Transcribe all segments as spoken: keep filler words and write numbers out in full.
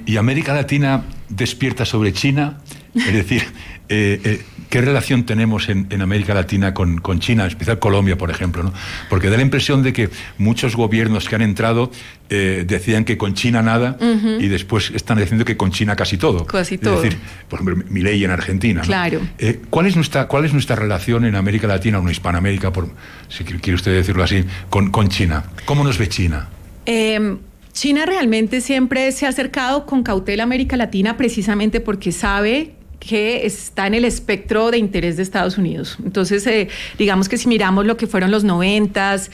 y América Latina despierta sobre China? Es decir, eh, eh, ¿qué relación tenemos en, en América Latina con, con China, en especial Colombia, por ejemplo, ¿no? Porque da la impresión de que muchos gobiernos que han entrado eh, decían que con China nada, uh-huh. y después están diciendo que con China casi todo. Casi todo. Es decir, por ejemplo, Milei en Argentina, ¿no? Claro. Eh, ¿cuál es nuestra, cuál es nuestra relación en América Latina, o en Hispanoamérica, por, si quiere usted decirlo así, con, con China? ¿Cómo nos ve China? Eh... China realmente siempre se ha acercado con cautela a América Latina precisamente porque sabe que está en el espectro de interés de Estados Unidos. Entonces, eh, digamos que si miramos lo que fueron los noventas,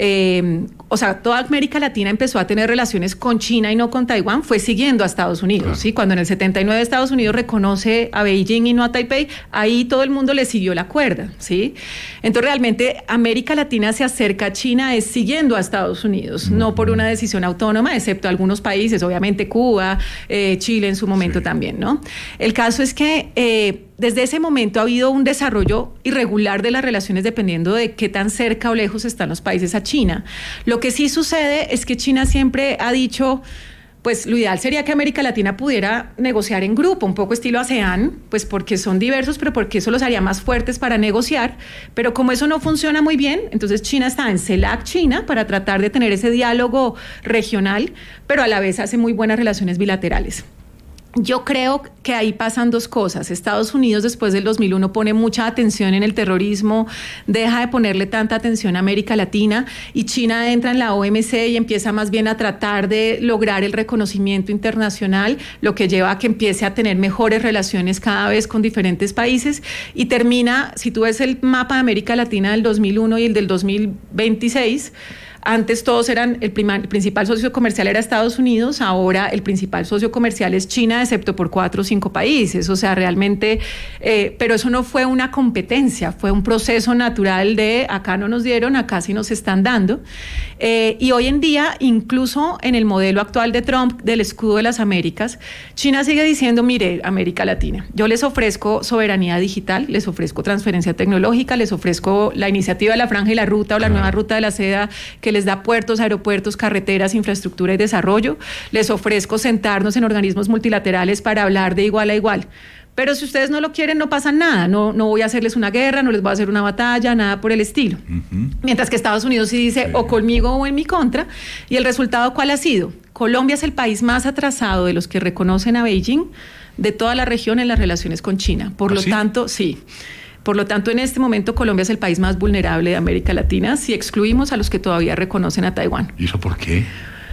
eh, o sea, toda América Latina empezó a tener relaciones con China y no con Taiwán, fue siguiendo a Estados Unidos, claro. ¿sí? Cuando en el setenta y nueve Estados Unidos reconoce a Beijing y no a Taipei, ahí todo el mundo le siguió la cuerda, ¿sí? Entonces, realmente, América Latina se acerca a China es siguiendo a Estados Unidos, mm-hmm. no por una decisión autónoma, excepto algunos países, obviamente Cuba, eh, Chile en su momento sí. también, ¿no? El caso es que Eh, desde ese momento ha habido un desarrollo irregular de las relaciones dependiendo de qué tan cerca o lejos están los países a China. Lo que sí sucede es que China siempre ha dicho, pues lo ideal sería que América Latina pudiera negociar en grupo, un poco estilo ASEAN, pues porque son diversos, pero porque eso los haría más fuertes para negociar, pero como eso no funciona muy bien, entonces China está en CELAC China para tratar de tener ese diálogo regional, pero a la vez hace muy buenas relaciones bilaterales. Yo creo que ahí pasan dos cosas. Estados Unidos después del dos mil uno pone mucha atención en el terrorismo, deja de ponerle tanta atención a América Latina y China entra en la O M C y empieza más bien a tratar de lograr el reconocimiento internacional, lo que lleva a que empiece a tener mejores relaciones cada vez con diferentes países y termina, si tú ves el mapa de América Latina del dos mil uno y el del dos mil veintiséis, antes todos eran, el, prima, el principal socio comercial era Estados Unidos, ahora el principal socio comercial es China, excepto por cuatro o cinco países, o sea, realmente, eh, pero eso no fue una competencia, fue un proceso natural de acá no nos dieron, acá sí nos están dando, eh, y hoy en día, incluso en el modelo actual de Trump, del escudo de las Américas, China sigue diciendo, mire, América Latina, yo les ofrezco soberanía digital, les ofrezco transferencia tecnológica, les ofrezco la iniciativa de la Franja y la Ruta o la nueva Ruta de la Seda, que les da puertos, aeropuertos, carreteras, infraestructura y desarrollo. Les ofrezco sentarnos en organismos multilaterales para hablar de igual a igual. Pero si ustedes no lo quieren, no pasa nada. No, no voy a hacerles una guerra, no les voy a hacer una batalla, nada por el estilo. Uh-huh. Mientras que Estados Unidos sí dice sí. o conmigo o en mi contra. ¿Y el resultado cuál ha sido? Colombia es el país más atrasado de los que reconocen a Beijing de toda la región en las relaciones con China. Por ¿Ah, lo sí? tanto, sí. Por lo tanto, en este momento Colombia es el país más vulnerable de América Latina si excluimos a los que todavía reconocen a Taiwán. ¿Y eso por qué?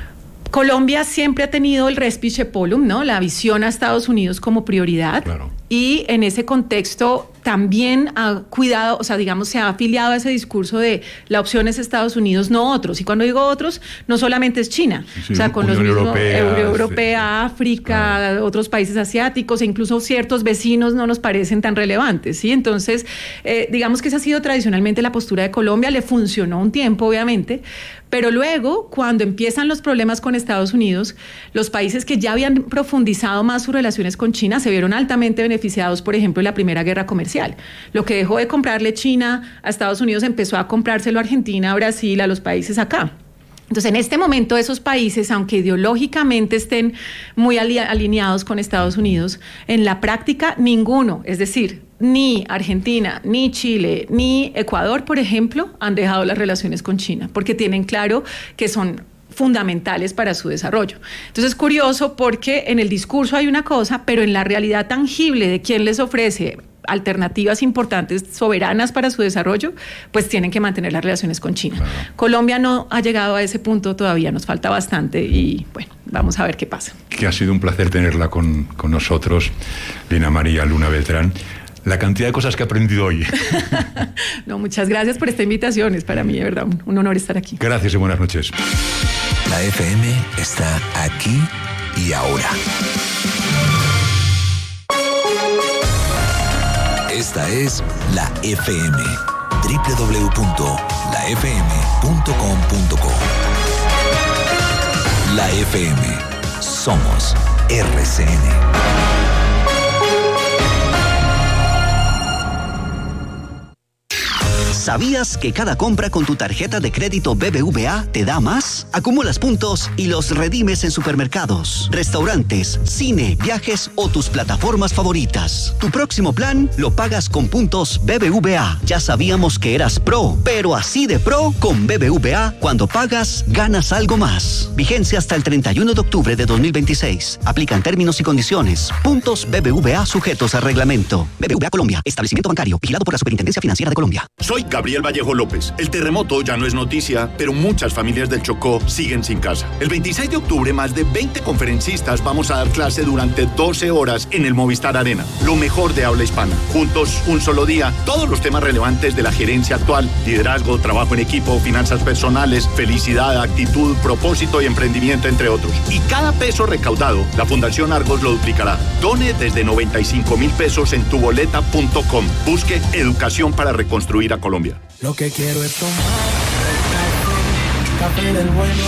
Colombia siempre ha tenido el respice polum, ¿no? La visión a Estados Unidos como prioridad. Claro. Y en ese contexto también ha cuidado, o sea, digamos, se ha afiliado a ese discurso de la opción es Estados Unidos, no otros. Y cuando digo otros, no solamente es China, sí, o sea, con Unión los mismos Europea, Euro, Europea sí, África, claro. otros países asiáticos e incluso ciertos vecinos no nos parecen tan relevantes, ¿sí? Entonces, eh, digamos que esa ha sido tradicionalmente la postura de Colombia, le funcionó un tiempo, obviamente, pero luego, cuando empiezan los problemas con Estados Unidos, los países que ya habían profundizado más sus relaciones con China se vieron altamente beneficiados, por ejemplo, en la primera guerra comercial. Lo que dejó de comprarle China a Estados Unidos empezó a comprárselo a Argentina, a Brasil, a los países acá. Entonces, en este momento, esos países, aunque ideológicamente estén muy alineados con Estados Unidos, en la práctica, ninguno, es decir, ni Argentina, ni Chile, ni Ecuador, por ejemplo, han dejado las relaciones con China, porque tienen claro que son fundamentales para su desarrollo. Entonces es curioso porque en el discurso hay una cosa, pero en la realidad tangible de quién les ofrece alternativas importantes, soberanas para su desarrollo, pues tienen que mantener las relaciones con China. Claro. Colombia no ha llegado a ese punto todavía, nos falta bastante y bueno, vamos a ver qué pasa. Que ha sido un placer tenerla con, con nosotros, Lina María Luna Beltrán. La cantidad de cosas que he aprendido hoy. No, muchas gracias por esta invitación. Es para mí, de verdad, un, un honor estar aquí. Gracias y buenas noches. La F M está aquí y ahora. Esta es la F M. doble u doble u doble u punto la f m punto com punto co. La F M. Somos R C N. ¿Sabías que cada compra con tu tarjeta de crédito B B V A te da más? Acumulas puntos y los redimes en supermercados, restaurantes, cine, viajes o tus plataformas favoritas. Tu próximo plan lo pagas con puntos B B V A. Ya sabíamos que eras pro, pero así de pro con B B V A, cuando pagas, ganas algo más. Vigencia hasta el treinta y uno de octubre de dos mil veintiséis. Aplican términos y condiciones. Puntos B B V A sujetos a reglamento. B B V A Colombia, establecimiento bancario, vigilado por la Superintendencia Financiera de Colombia. Soy Gabriel Vallejo López. El terremoto ya no es noticia, pero muchas familias del Chocó siguen sin casa. El veintiséis de octubre, más de veinte conferencistas vamos a dar clase durante doce horas en el Movistar Arena. Lo mejor de habla hispana. Juntos, un solo día, todos los temas relevantes de la gerencia actual: liderazgo, trabajo en equipo, finanzas personales, felicidad, actitud, propósito y emprendimiento, entre otros. Y cada peso recaudado, la Fundación Argos lo duplicará. Done desde noventa y cinco mil pesos en tuboleta punto com. Busque educación para reconstruir a Colombia. Lo que quiero es tomar café, café del bueno.